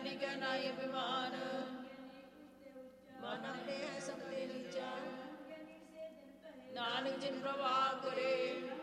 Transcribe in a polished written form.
ਗਿਆਨੀ ਕੈ ਨਾਹੀ ਅਭਿਮਾਨ। ਮਨ ਆਪਣੇ ਹੈ ਸਭ ਤੇ ਨੀਚਾ, ਨਾਨਕ ਜਿਨ ਪ੍ਰਵਾਹ ਕਰੇ